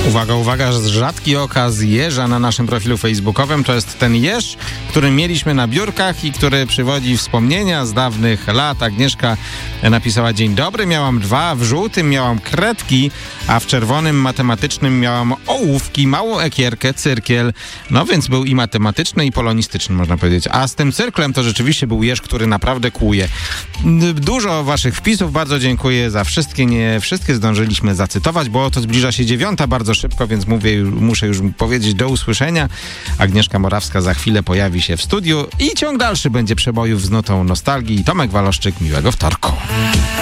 Uwaga, uwaga, rzadki okaz jeża na naszym profilu facebookowym. To jest ten jeż, który mieliśmy na biurkach i który przywodzi wspomnienia z dawnych lat. Agnieszka napisała: dzień dobry, miałam 2, w żółtym miałam kredki, a w czerwonym matematycznym miałam ołówki, małą ekierkę, cyrkiel. No więc był i matematyczny, i polonistyczny, można powiedzieć. A z tym cyrklem to rzeczywiście był jeż, który naprawdę kłuje. Dużo waszych wpisów, bardzo dziękuję za wszystkie. Nie wszystkie zdążyliśmy zacytować, bo to zbliża się 9 bardzo szybko, więc muszę już powiedzieć do usłyszenia. Agnieszka Morawska za chwilę pojawi się w studiu i ciąg dalszy będzie przebojów z nutą nostalgii. Tomek Waloszczyk, miłego wtorku.